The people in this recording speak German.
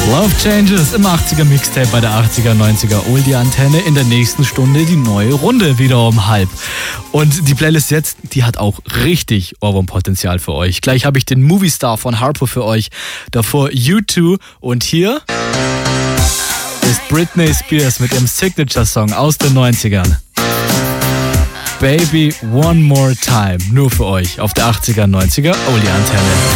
Love Changes im 80er Mixtape bei der 80er, 90er Oldie Antenne. In der nächsten Stunde die neue Runde wieder um 12:30. Und die Playlist jetzt, die hat auch richtig Ohrwurmpotenzial für euch. Gleich habe ich den Movie Star von Harpo für euch. Davor U2 und hier ist Britney Spears mit ihrem Signature-Song aus den 90ern. Baby One More Time. Nur für euch auf der 80er, 90er Oldie Antenne.